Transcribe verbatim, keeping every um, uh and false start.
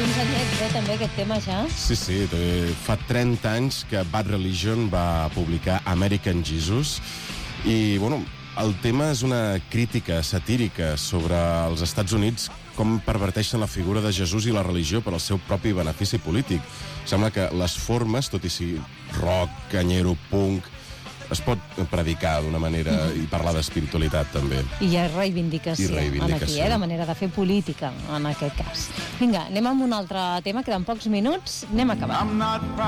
uns anyets, eh, també, aquest tema ja. Sí, sí, fa trenta anys que Bad Religion va publicar American Jesus i, bueno, el tema és una crítica satírica sobre els Estats Units, com perverteixen la figura de Jesús i la religió per al seu propi benefici polític. Sembla que les formes, tot i si rock, canyero, punk, es pot predicar d'una manera i parlar d'espiritualitat també. I hi ha reivindicació, I reivindicació. aquí, eh, de manera de fer política en aquest cas. Vinga, anem amb un altre tema, queden pocs minuts, anem acabant.